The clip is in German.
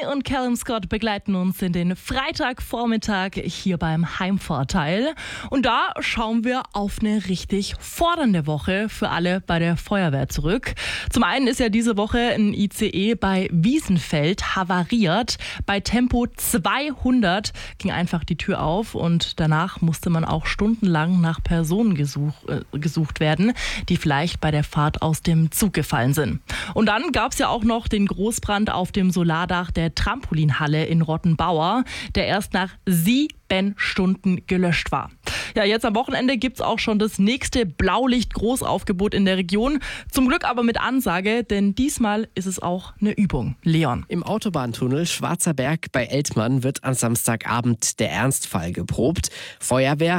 und Callum Scott begleiten uns in den Freitagvormittag hier beim Heimvorteil. Und da schauen wir auf eine richtig fordernde Woche für alle bei der Feuerwehr zurück. Zum einen ist ja diese Woche ein ICE bei Wiesenfeld havariert. Bei Tempo 200 ging einfach die Tür auf und danach musste man auch stundenlang nach Personen gesucht werden, die vielleicht bei der Fahrt aus dem Zug gefallen sind. Und dann gab es ja auch noch den Großbrand auf dem Solardach der Trampolinhalle in Rottenbauer, der erst nach 7 Stunden gelöscht war. Ja, jetzt am Wochenende gibt es auch schon das nächste Blaulicht-Großaufgebot in der Region. Zum Glück aber mit Ansage, denn diesmal ist es auch eine Übung. Leon. Im Autobahntunnel Schwarzer Berg bei Eltmann wird am Samstagabend der Ernstfall geprobt. Feuerwehr,